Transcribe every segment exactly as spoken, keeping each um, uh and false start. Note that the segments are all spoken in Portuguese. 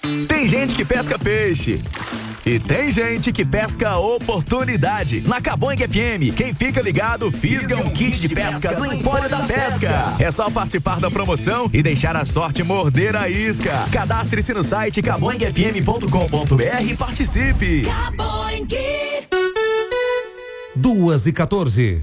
Tem gente que pesca peixe e tem gente que pesca oportunidade. Na Caboing F M, quem fica ligado fisga um kit de pesca do Empório da Pesca. É só participar da promoção e deixar a sorte morder a isca. Cadastre-se no site caboing f m ponto com ponto b r e participe. Caboing. Duas e quatorze.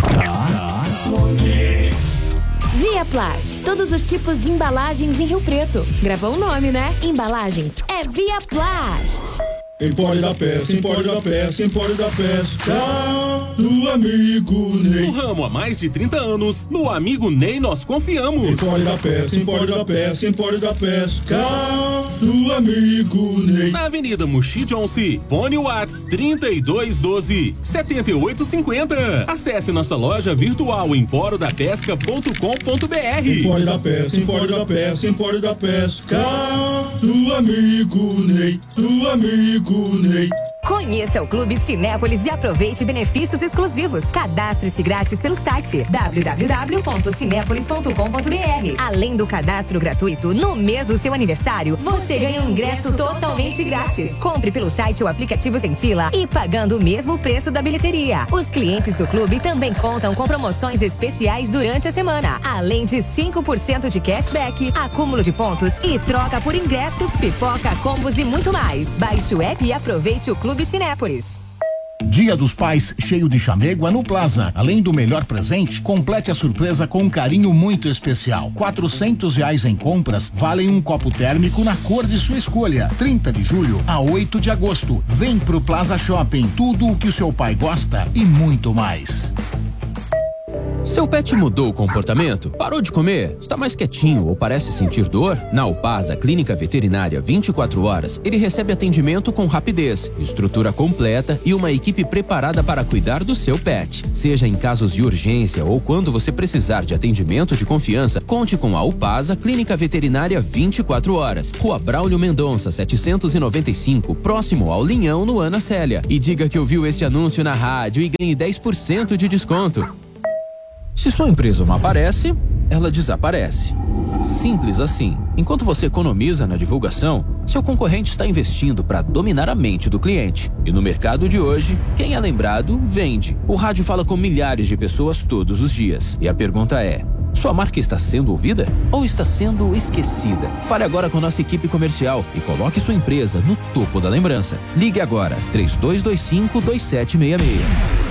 Via Plast, todos os tipos de embalagens em Rio Preto. Gravou o nome, né? Embalagens é Via Plast. Empório da Pesca, Empório da Pesca, Empório da Pesca, no amigo Ney. No ramo há mais de trinta anos, no amigo Ney nós confiamos. Empório da Pesca, Empório da Pesca, Empório da Pesca, no amigo Ney. Na Avenida Muxi Johnson, fone Whats trinta e dois doze, setenta e oito cinquenta. Acesse nossa loja virtual empório da pesca ponto com ponto b r. Empório da Pesca, Empório da Pesca, Empório da Pesca, no amigo Ney, no amigo Ney. Conheça o Clube Cinépolis e aproveite benefícios exclusivos. Cadastre-se grátis pelo site w w w ponto cinépolis ponto com ponto b r. Além do cadastro gratuito, no mês do seu aniversário, você ganha um ingresso totalmente grátis. Compre pelo site ou aplicativo sem fila e pagando o mesmo preço da bilheteria. Os clientes do clube também contam com promoções especiais durante a semana, além de cinco por cento de cashback, acúmulo de pontos e troca por ingressos, pipoca, combos e muito mais. Baixe o app e aproveite o Clube Cinépolis. Dia dos Pais cheio de chamego é no Plaza. Além do melhor presente, complete a surpresa com um carinho muito especial. quatrocentos reais em compras valem um copo térmico na cor de sua escolha. trinta de julho a oito de agosto. Vem pro Plaza Shopping. Tudo o que o seu pai gosta e muito mais. Seu pet mudou o comportamento? Parou de comer? Está mais quietinho ou parece sentir dor? Na Alpasa Clínica Veterinária vinte e quatro horas, ele recebe atendimento com rapidez, estrutura completa e uma equipe preparada para cuidar do seu pet. Seja em casos de urgência ou quando você precisar de atendimento de confiança, conte com a Alpasa Clínica Veterinária vinte e quatro horas. Rua Braulio Mendonça, setecentos e noventa e cinco, próximo ao Linhão, no Ana Célia. E diga que ouviu este anúncio na rádio e ganhe dez por cento de desconto. Se sua empresa não aparece, ela desaparece. Simples assim. Enquanto você economiza na divulgação, seu concorrente está investindo para dominar a mente do cliente. E no mercado de hoje, quem é lembrado, vende. O rádio fala com milhares de pessoas todos os dias. E a pergunta é: sua marca está sendo ouvida ou está sendo esquecida? Fale agora com nossa equipe comercial e coloque sua empresa no topo da lembrança. Ligue agora, três dois dois cinco, dois sete seis seis.